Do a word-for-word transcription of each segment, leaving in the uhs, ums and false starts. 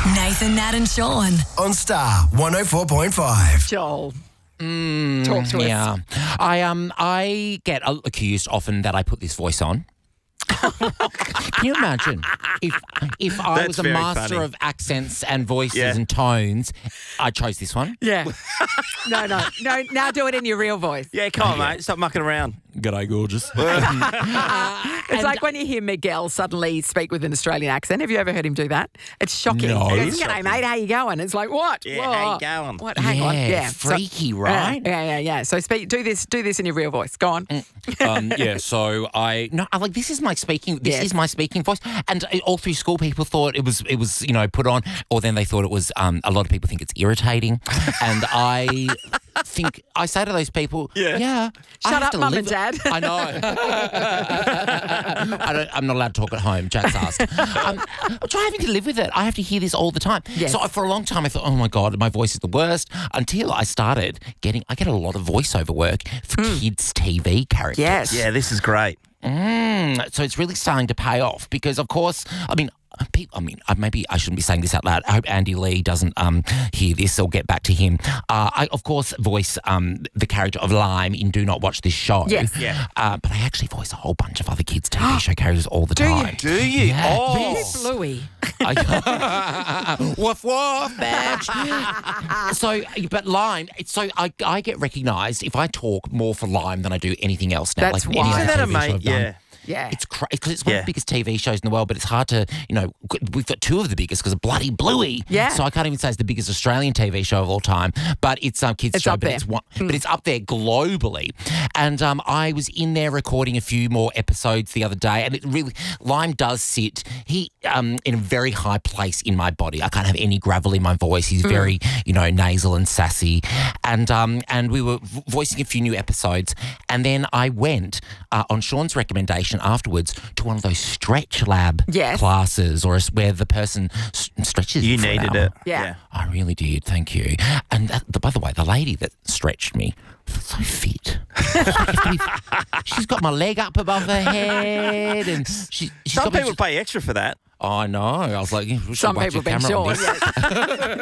Nathan, Nat and Sean. On Star one oh four point five. Joel, Mm, talk to us. Yeah, I um I get accused often that I put this voice on. Can you imagine if if I That's was a very master funny. of accents and voices Yeah. and tones, I chose this one. Yeah. no, no, no. Now do it in your real voice. Yeah, come on, mate. Stop mucking around. G'day, gorgeous. It's like when you hear Miguel suddenly speak with an Australian accent. Have you ever heard him do that? It's shocking. No. He It goes, is G'day, shocking. mate. How you going? It's like, what? Yeah, Whoa. how you going? What? Hang on. Yeah, Yeah. So- freaky, right? Yeah, yeah, yeah. So speak. Do this. Do this in your real voice. Go on. um, yeah, so I no, I like this is my speaking. This Yes. is my speaking voice, and uh, all through school, people thought it was it was you know put on, or then they thought it was. Um, a lot of people think it's irritating, and I think I say to those people, Yeah. yeah, I Shut have up, to Mum live and it." Dad. I know. I don't, I'm not allowed to talk at home. Jack's asked. Um, I'm trying having to live with it. I have to hear this all the time. Yes. So for a long time, I thought, oh my god, my voice is the worst. Until I started getting, I get a lot of voiceover work for kids' T V characters. Yes. Yeah, this is great. Mm, so it's really starting to pay off because, of course, I mean, people, I mean, uh, maybe I shouldn't be saying this out loud. I hope Andy Lee doesn't um, hear this or get back to him. Uh, I, of course, voice um, the character of Lime in Do Not Watch This Show. Yes. Yeah. Uh, but I actually voice a whole bunch of other kids' T V show characters all the Do you? time. Do you? Yeah. Oh. Yes. Bluey. I- woof woof, bitch. So, but Lime, it's so I, I get recognised if I talk more for Lime than I do anything else now. That's like wild. any Isn't other that a T V show mate? I've done. Yeah. Yeah. It's crazy because it's one Yeah. of the biggest T V shows in the world, but it's hard to, you know, we've got two of the biggest because of bloody Bluey. Yeah. So I can't even say it's the biggest Australian T V show of all time, but it's um kids It's show, up but there. it's one, but it's up there globally. And um, I was in there recording a few more episodes the other day, and it really Lime does sit he um in a very high place in my body. I can't have any gravel in my voice. He's very you know nasal and sassy, and um and we were v- voicing a few new episodes, and then I went uh, on Sean's recommendation afterwards to one of those stretch lab Yes. classes, or s- where the person s- stretches. You for an needed hour. it. Yeah. I really did, thank you. And that, the, by the way, the lady that stretched me, so fit. She's got my leg up above her head, and she, she's Some got me people just- pay extra for that. Oh, I know. I was like, we should Some watch people your have been camera on sure. this.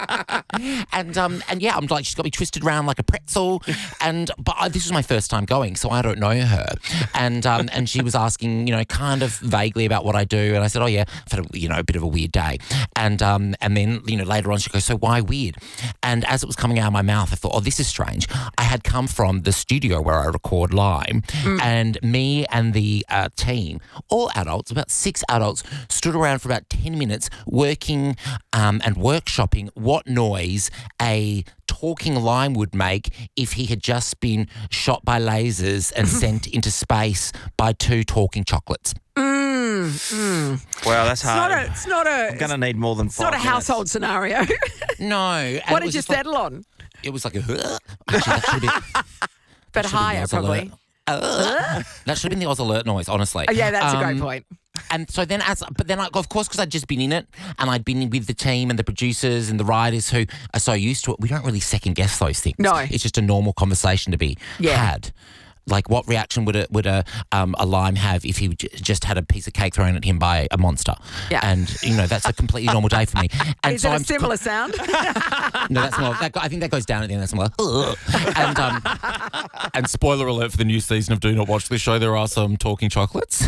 Yes. And um and yeah, I'm like she's got me twisted around like a pretzel, and but I, this was my first time going, so I don't know her, and um and she was asking you know kind of vaguely about what I do, and I said, oh yeah, I've had a, you know a bit of a weird day, and um and then you know later on she goes, so why weird? And as it was coming out of my mouth, I thought, oh, this is strange. I had come from the studio where I record Lime, and me and the uh, team, all adults, about six adults, stood around for about ten minutes working um, and workshopping what noise a talking Lime would make if he had just been shot by lasers and sent into space by two talking chocolates. Wow, that's It's not hard. a. It's not a. I'm going to need more than It's five not a minutes. household scenario. No. and what it did was you just like- settle on? It was like a... Actually, that should have been... But should have been the higher, Oz probably. Alert. Uh, that should have been the Oz Alert noise, honestly. Oh, yeah, that's a great Um, point. And so then, as but then, I, of course, because I'd just been in it, and I'd been with the team and the producers and the writers who are so used to it, we don't really second guess those things. No. It's just a normal conversation to be Yeah. had. Like, what reaction would a would a um, a Lime have if he j- just had a piece of cake thrown at him by a monster? Yeah. And you know that's a completely normal day for me. And Is so it a I'm similar sound? no, that's more. That, go- I think that goes down at the end. That's more like, "Ugh." and um, and spoiler alert for the new season of Do Not Watch This Show. There are some talking chocolates.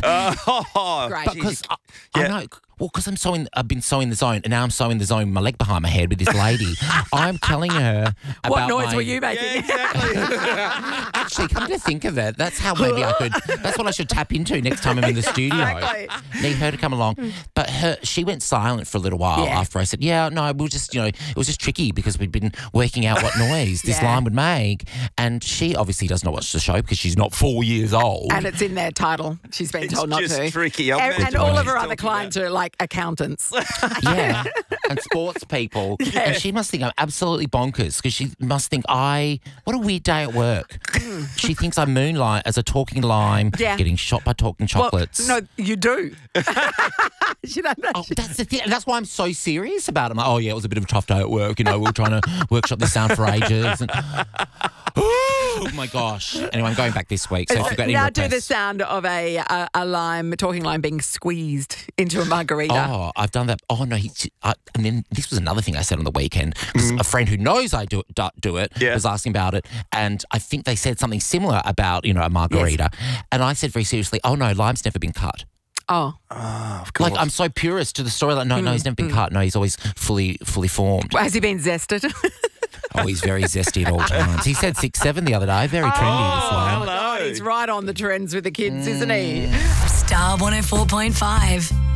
Oh, Great. But because I, I Yeah. know, well, because I'm so in, I've been so in the zone, and now I'm so in the zone, with my leg behind my head with this lady. I'm telling her about what noise my, were you making? yeah, exactly. Actually, come to think of it, that's how maybe I could. That's what I should tap into next time I'm in the studio. Exactly. Need her to come along, but her she went silent for a little while Yeah. after I said, "Yeah, no, we were just, you know, it was just tricky because we'd been working out what noise this Yeah. line would make, and she obviously does not watch the show because she's not four years old." And it's in their title. She's been It's told not just to. tricky. I'll And, imagine and all what of her she's other talking clients are like accountants. Yeah, and sports people. And she must think I'm absolutely bonkers because she must think I, what a weird day at work. She thinks I moonlight as a talking lime, Yeah. getting shot by talking chocolates. Well, no, you do. she don't know. Oh, that's the thing. And that's why I'm so serious about it. I'm like, oh, yeah, it was a bit of a tough day at work. You know, we were trying to workshop this sound for ages. And, Oh my gosh. Anyway, I'm going back this week. So if you've got any now do the requests. sound of a, a a lime, talking lime being squeezed into a margarita. Oh, I've done that. Oh no, he, I, and then this was another thing I said on the weekend because a friend who knows I do, do, do it Yeah. was asking about it, and I think they said something similar about you know a margarita, and I said very seriously, "Oh no, lime's never been cut." Oh, Oh, of course. Like I'm so purist to the story. Like no, no, he's never been cut. No, he's always fully, fully formed. has he been zested? Oh, he's very zesty at all times. He said six seven the other day. Very trendy. This one. Oh, God, he's right on the trends with the kids, isn't he? Mm. Star one oh four point five.